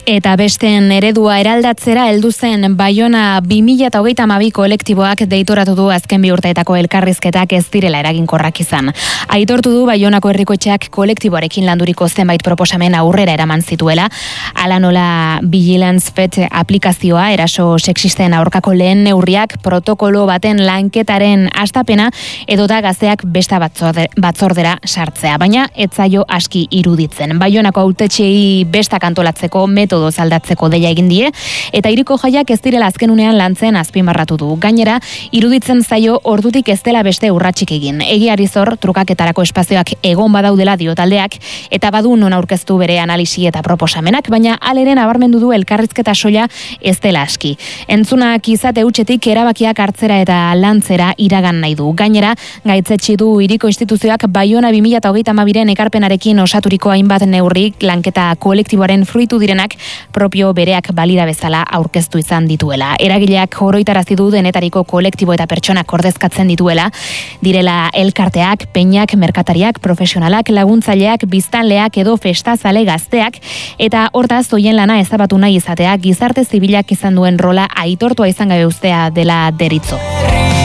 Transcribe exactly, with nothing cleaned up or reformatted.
Eta besten eredua eraldatzera heldu zen Baiona bi mila hogeita hamabi kolektiboak deitoratu du azken bi urteetako elkarrizketak ez direla eraginkorrak izan. Aitortu du Baionako herrikoetxeak kolektiboarekin landuriko zenbait proposamen aurrera eraman zituela, hala nola Vigilance Fet aplikazioa, eraso sexisten aurkako lehen neurriak, protokolo baten lanketaren hastapena edota gazteak besta batzorde, batzordera sartzea, baina ez zaio aski iruditzen. Baionako hautetxeei bestak antolatzeko metodo aldatzeko deia egin die, eta hiriko jaiak ez direla azken unean lantzen azpimarratu du. Gainera, iruditzen zaio ordutik ez dela beste urratsik egin. Egiari zor, trukaketarako espazioak egon badaudela dio taldeak, eta badu non aurkeztu bere analisi eta proposamenak, baina aleren abarmendu du elkarrizketa soila ez dela aski. Entzunak izate hutsetik erabakiak hartzera eta lantzera iragan nahi du. Gainera, gaitzetsi du hiriko instituzioak Baiona bi mila hogeita hamabiren ekarpenarekin osaturiko hainbat neurrik lanketa kolektiboaren fruitu direnak propio bereak balira bezala aurkeztu izan dituela. Eragileak oroitarazi du denetariko kolektibo eta pertsonak ordezkatzen dituela, direla elkarteak, peñak, merkatariak, profesionalak, laguntzaileak, biztanleak edo festazale gazteak, eta hortaz hoien lana ezabatu nahi izatea gizarte zibilak izan duen rola aitortua izan gabe uztea dela deritzo.